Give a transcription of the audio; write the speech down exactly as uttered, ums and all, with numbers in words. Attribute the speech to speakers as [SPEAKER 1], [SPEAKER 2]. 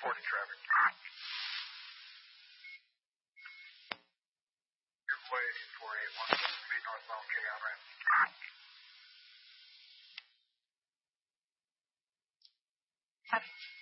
[SPEAKER 1] forty traffic. Your way four eight one, speed northbound King on ramp.
[SPEAKER 2] Copy.